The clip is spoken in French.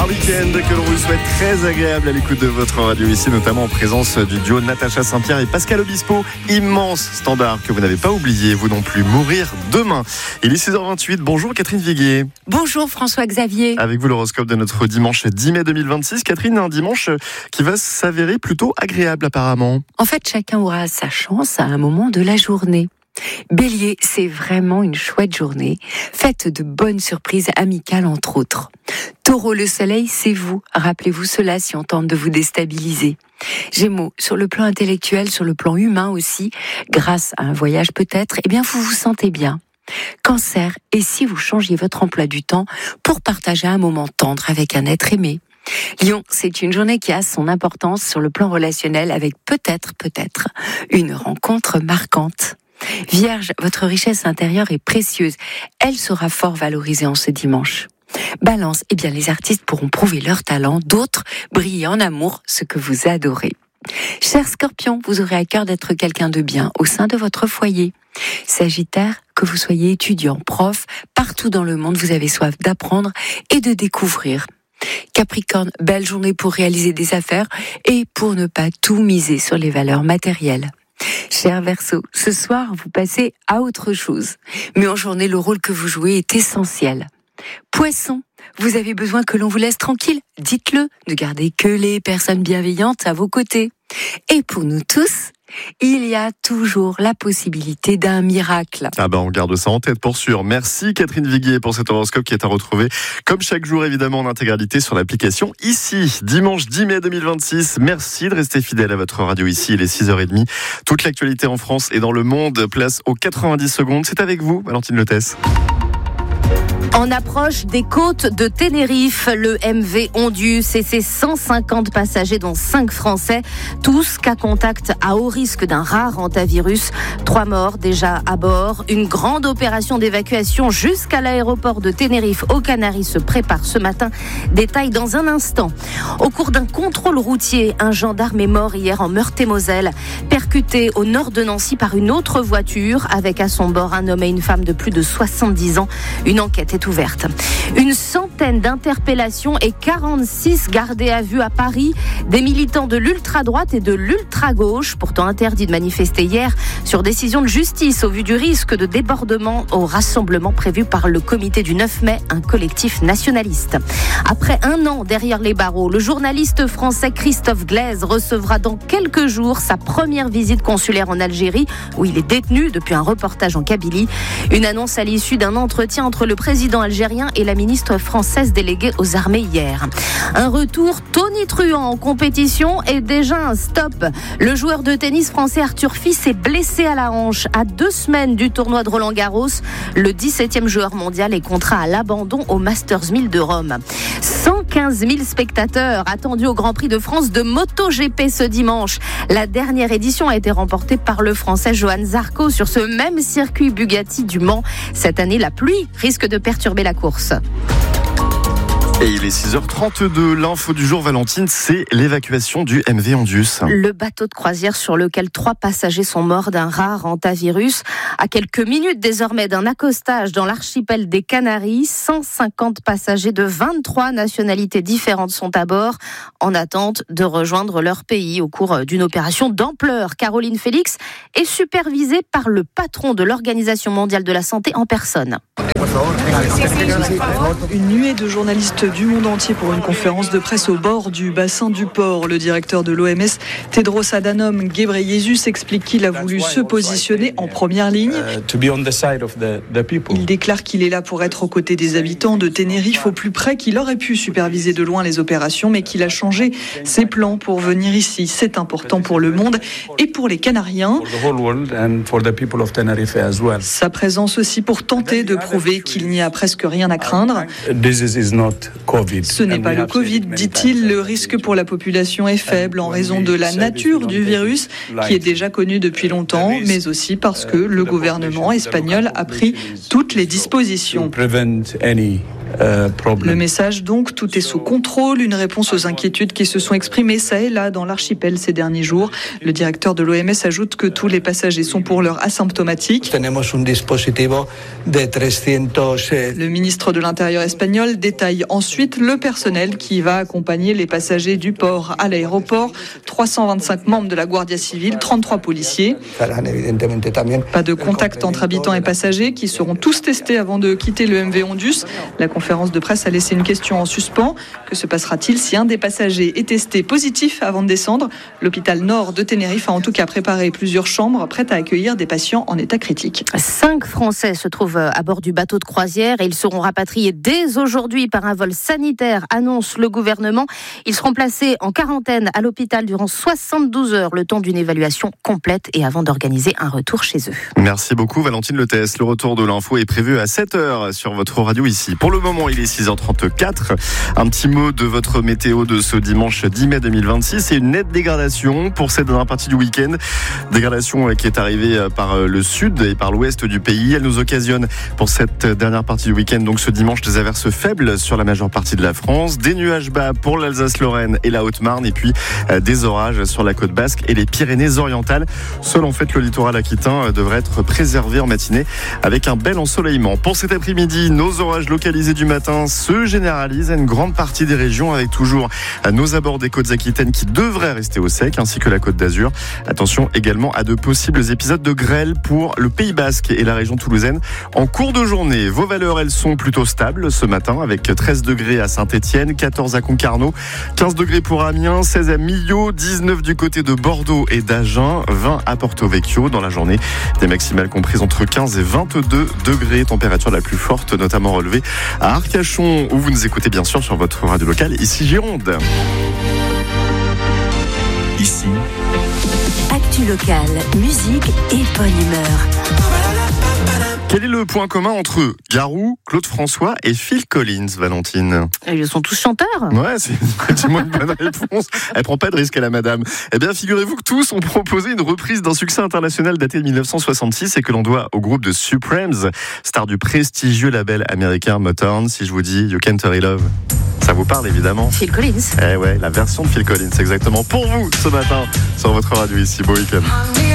Un week-end que l'on vous souhaite très agréable à l'écoute de votre radio ici, notamment en présence du duo Natacha Saint-Pierre et Pascal Obispo. Immense standard que vous n'avez pas oublié, vous non plus, Mourir demain. Il est 6h28, bonjour Catherine Viguier. Bonjour François-Xavier. Avec vous l'horoscope de notre dimanche 10 mai 2026. Catherine, un dimanche qui va s'avérer plutôt agréable apparemment. En fait, chacun aura sa chance à un moment de la journée. Bélier, c'est vraiment une chouette journée, faite de bonnes surprises amicales entre autres. Taureau, le soleil, c'est vous. Rappelez-vous cela si on tente de vous déstabiliser. Gémeaux, sur le plan intellectuel, sur le plan humain aussi, grâce à un voyage peut-être, eh bien vous vous sentez bien. Cancer, et si vous changiez votre emploi du temps pour partager un moment tendre avec un être aimé? Lion, c'est une journée qui a son importance sur le plan relationnel avec peut-être une rencontre marquante. Vierge, votre richesse intérieure est précieuse. Elle sera fort valorisée en ce dimanche. Balance, eh bien les artistes pourront prouver leur talent, d'autres briller en amour, ce que vous adorez. Cher Scorpion, vous aurez à cœur d'être quelqu'un de bien au sein de votre foyer. Sagittaire, que vous soyez étudiant, prof, partout dans le monde, vous avez soif d'apprendre et de découvrir. Capricorne, belle journée pour réaliser des affaires et pour ne pas tout miser sur les valeurs matérielles. Cher Verseau, ce soir, vous passez à autre chose. Mais en journée, le rôle que vous jouez est essentiel. Poisson, vous avez besoin que l'on vous laisse tranquille. Dites-le, ne gardez que les personnes bienveillantes à vos côtés. Et pour nous tous, il y a toujours la possibilité d'un miracle. On garde ça en tête pour sûr. Merci Catherine Viguier pour cet horoscope qui est à retrouver comme chaque jour évidemment en intégralité sur l'application ici. Dimanche 10 mai 2026. Merci de rester fidèle à votre radio ici. Il est 6h30. Toute l'actualité en France et dans le monde. Place aux 90 secondes. C'est avec vous, Valentine Lethès. En approche des côtes de Tenerife, le MV Ondius et ses 150 passagers dont 5 Français, tous cas contact à haut risque d'un rare hantavirus. 3 morts déjà à bord. Une grande opération d'évacuation jusqu'à l'aéroport de Tenerife aux Canaries se prépare ce matin. Détail dans un instant. Au cours d'un contrôle routier, un gendarme est mort hier en Meurthe-et-Moselle, percuté au nord de Nancy par une autre voiture avec à son bord un homme et une femme de plus de 70 ans. Une enquête est ouverte. Une centaine d'interpellations et 46 gardés à vue à Paris. Des militants de l'ultra-droite et de l'ultra-gauche, pourtant interdits de manifester hier, sur décision de justice au vu du risque de débordement au rassemblement prévu par le comité du 9 mai, un collectif nationaliste. Après un an derrière les barreaux, le journaliste français Christophe Glaise recevra dans quelques jours sa première visite consulaire en Algérie, où il est détenu depuis un reportage en Kabylie. Une annonce à l'issue d'un entretien entre le président algérien et la ministre française déléguée aux armées hier. Un retour tonitruant en compétition et déjà un stop. Le joueur de tennis français Arthur Fils est blessé à la hanche à 2 semaines du tournoi de Roland-Garros. Le 17e joueur mondial est contraint à l'abandon au Masters 1000 de Rome. 115 000 spectateurs attendus au Grand Prix de France de MotoGP ce dimanche. La dernière édition a été remportée par le Français Johan Zarco sur ce même circuit Bugatti du Mans. Cette année, la pluie risque de perturber la course. Et il est 6h32. L'info du jour, Valentine, c'est l'évacuation du MV Ondius. Le bateau de croisière sur lequel 3 passagers sont morts d'un rare hantavirus. À quelques minutes désormais d'un accostage dans l'archipel des Canaries, 150 passagers de 23 nationalités différentes sont à bord en attente de rejoindre leur pays au cours d'une opération d'ampleur. Caroline Félix est supervisée par le patron de l'Organisation mondiale de la santé en personne. Une nuée de journalistes du monde entier pour une conférence de presse au bord du bassin du port. Le directeur de l'OMS, Tedros Adhanom Ghebreyesus, explique qu'il a voulu se positionner en première ligne. Il déclare qu'il est là pour être aux côtés des habitants de Tenerife, au plus près, qu'il aurait pu superviser de loin les opérations, mais qu'il a changé ses plans pour venir ici. C'est important pour le monde et pour les Canariens. Sa présence aussi pour tenter de prouver qu'il n'y a presque rien à craindre. Ce n'est pas le Covid, dit-il. Le risque pour la population est faible en raison de la nature du virus, qui est déjà connu depuis longtemps, mais aussi parce que le gouvernement espagnol a pris toutes les dispositions. Le message donc, tout est sous contrôle, une réponse aux inquiétudes qui se sont exprimées ça et là dans l'archipel ces derniers jours. Le directeur de l'OMS ajoute que tous les passagers sont pour l'heure asymptomatiques. Le ministre de l'Intérieur espagnol détaille ensuite le personnel qui va accompagner les passagers du port à l'aéroport. 325 membres de la Guardia Civile, 33 policiers. Pas de contact entre habitants et passagers qui seront tous testés avant de quitter le MV Ondus. La conférence de presse a laissé une question en suspens. Que se passera-t-il si un des passagers est testé positif avant de descendre ? L'hôpital Nord de Tenerife a en tout cas préparé plusieurs chambres prêtes à accueillir des patients en état critique. 5 Français se trouvent à bord du bateau de croisière et ils seront rapatriés dès aujourd'hui par un vol sanitaire, annonce le gouvernement. Ils seront placés en quarantaine à l'hôpital durant 72 heures, le temps d'une évaluation complète et avant d'organiser un retour chez eux. Merci beaucoup Valentine Lethès. Le retour de l'info est prévu à 7h sur votre radio ici. Pour le moment, il est 6h34. Un petit mot de votre météo de ce dimanche 10 mai 2026 et une nette dégradation pour cette dernière partie du week-end. Dégradation qui est arrivée par le sud et par l'ouest du pays. Elle nous occasionne pour cette dernière partie du week-end, donc ce dimanche, des averses faibles sur la majeure partie de la France, des nuages bas pour l'Alsace-Lorraine et la Haute-Marne et puis des orages sur la côte basque et les Pyrénées-Orientales. Seul en fait le littoral aquitain devrait être préservé en matinée avec un bel ensoleillement. Pour cet après-midi, nos orages localisés du matin se généralisent à une grande partie des régions avec toujours nos abords des côtes aquitaines qui devraient rester au sec ainsi que la côte d'Azur. Attention également à de possibles épisodes de grêle pour le Pays Basque et la région toulousaine. En cours de journée, vos valeurs elles sont plutôt stables ce matin avec 13 degrés à Saint-Étienne, 14 à Concarneau, 15 degrés pour Amiens, 16 à Millau, 19 du côté de Bordeaux et d'Agen, 20 à Porto Vecchio dans la journée. Des maximales comprises entre 15 et 22 degrés, température la plus forte notamment relevée à Arcachon où vous nous écoutez bien sûr sur votre radio locale, ici Gironde. Ici, actu local, musique et bonne humeur. Quel est le point commun entre Garou, Claude François et Phil Collins, Valentine ? Ils sont tous chanteurs. Ouais, c'est effectivement une bonne réponse. Elle prend pas de risque à la madame. Eh bien, figurez-vous que tous ont proposé une reprise d'un succès international daté de 1966 et que l'on doit au groupe de Supremes, star du prestigieux label américain Motown. Si je vous dis You Can't Hurry Love, ça vous parle évidemment. Phil Collins. Eh ouais, la version de Phil Collins, exactement. Pour vous, ce matin, sur votre radio ici, beau week-end.